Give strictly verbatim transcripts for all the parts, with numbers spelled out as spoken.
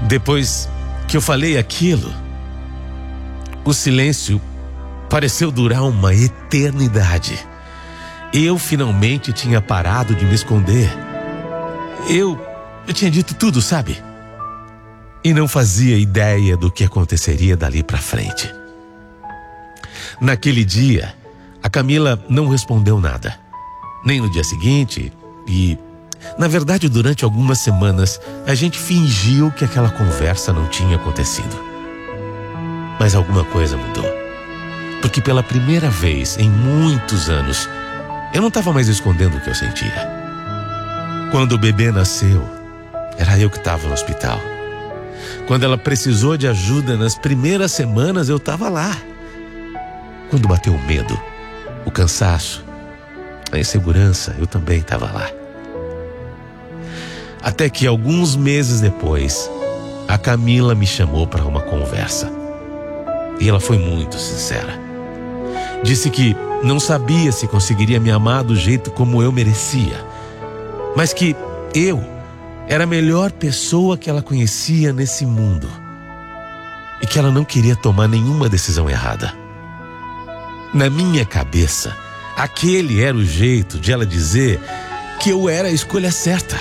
Depois que eu falei aquilo, o silêncio pareceu durar uma eternidade. Eu finalmente tinha parado de me esconder. Eu, eu tinha dito tudo, sabe? E não fazia ideia do que aconteceria dali pra frente. Naquele dia, a Camila não respondeu nada. Nem no dia seguinte e, na verdade, durante algumas semanas, a gente fingiu que aquela conversa não tinha acontecido. Mas alguma coisa mudou. Porque pela primeira vez em muitos anos, eu não estava mais escondendo o que eu sentia. Quando o bebê nasceu, era eu que estava no hospital. Quando ela precisou de ajuda nas primeiras semanas, eu estava lá. Quando bateu o medo, o cansaço, a insegurança, eu também estava lá. Até que alguns meses depois, a Camila me chamou para uma conversa. E ela foi muito sincera. Disse que não sabia se conseguiria me amar do jeito como eu merecia, mas que eu era a melhor pessoa que ela conhecia nesse mundo e que ela não queria tomar nenhuma decisão errada. Na minha cabeça, aquele era o jeito de ela dizer que eu era a escolha certa.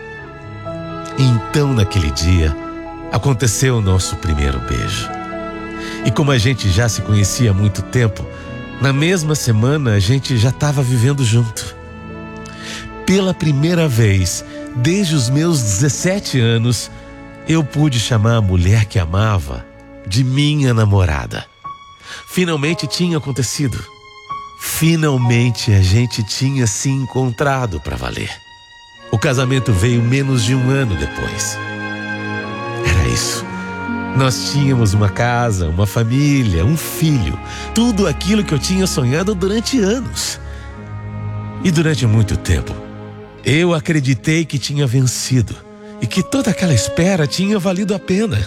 Então, naquele dia, aconteceu o nosso primeiro beijo. E como a gente já se conhecia há muito tempo, na mesma semana a gente já estava vivendo junto. Pela primeira vez, desde os meus dezessete anos, eu pude chamar a mulher que amava de minha namorada. Finalmente tinha acontecido. Finalmente a gente tinha se encontrado para valer. O casamento veio menos de um ano depois. Era isso. Nós tínhamos uma casa, uma família, um filho. Tudo aquilo que eu tinha sonhado durante anos. E durante muito tempo, eu acreditei que tinha vencido e que toda aquela espera tinha valido a pena.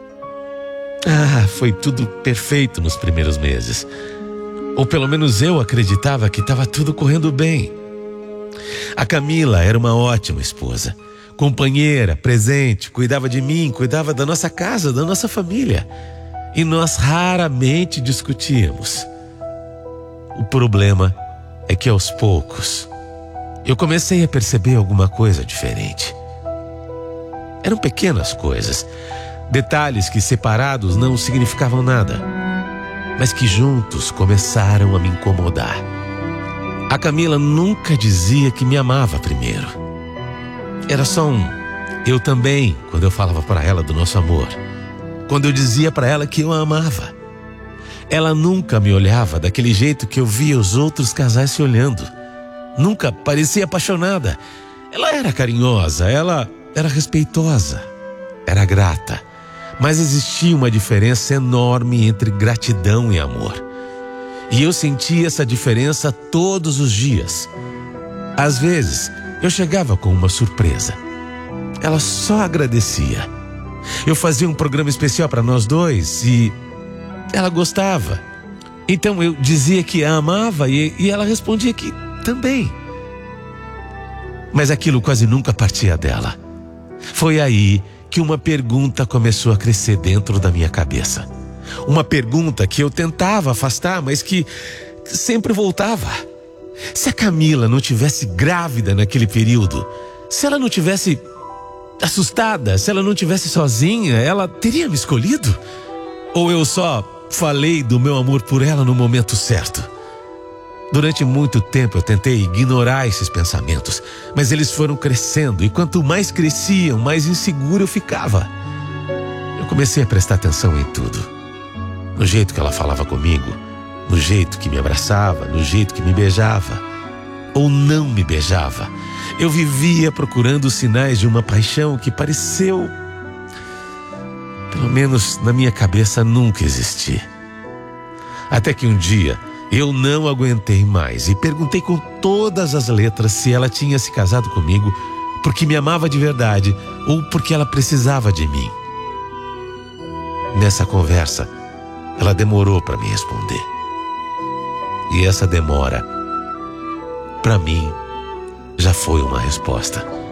Ah, foi tudo perfeito nos primeiros meses. Ou pelo menos eu acreditava que estava tudo correndo bem. A Camila era uma ótima esposa. Companheira, presente, cuidava de mim, cuidava da nossa casa, da nossa família. E nós raramente discutíamos. O problema é que aos poucos eu comecei a perceber alguma coisa diferente. Eram pequenas coisas, detalhes que separados não significavam nada, mas que juntos começaram a me incomodar. A Camila nunca dizia que me amava primeiro. Era só um eu também quando eu falava para ela do nosso amor. Quando eu dizia para ela que eu a amava. Ela nunca me olhava daquele jeito que eu via os outros casais se olhando. Nunca parecia apaixonada. Ela era carinhosa, ela era respeitosa, era grata. Mas existia uma diferença enorme entre gratidão e amor. E eu sentia essa diferença todos os dias. Às vezes, eu chegava com uma surpresa. Ela só agradecia. Eu fazia um programa especial para nós dois e ela gostava. Então eu dizia que a amava e, e ela respondia que também. Mas aquilo quase nunca partia dela. Foi aí que uma pergunta começou a crescer dentro da minha cabeça. Uma pergunta que eu tentava afastar, mas que sempre voltava. Se a Camila não tivesse grávida naquele período, se ela não tivesse assustada, se ela não tivesse sozinha, ela teria me escolhido? Ou eu só falei do meu amor por ela no momento certo? Durante muito tempo eu tentei ignorar esses pensamentos, mas eles foram crescendo e quanto mais cresciam, mais inseguro eu ficava. Eu comecei a prestar atenção em tudo. No jeito que ela falava comigo, no jeito que me abraçava, no jeito que me beijava ou não me beijava. Eu vivia procurando sinais de uma paixão que pareceu, pelo menos na minha cabeça, nunca existir. Até que um dia eu não aguentei mais e perguntei com todas as letras se ela tinha se casado comigo porque me amava de verdade ou porque ela precisava de mim. Nessa conversa, ela demorou para me responder. E essa demora, para mim, já foi uma resposta.